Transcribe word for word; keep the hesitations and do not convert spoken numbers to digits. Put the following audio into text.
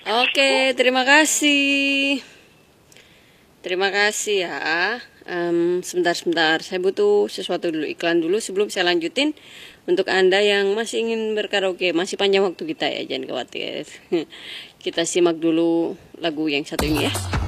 Oke, terima kasih. Terima kasih ya. Um, sebentar-sebentar, saya butuh sesuatu dulu, iklan dulu sebelum saya lanjutin. Untuk Anda yang masih ingin berkaraoke, masih panjang waktu kita ya, jangan khawatir. Kita simak dulu lagu yang satu ini ya.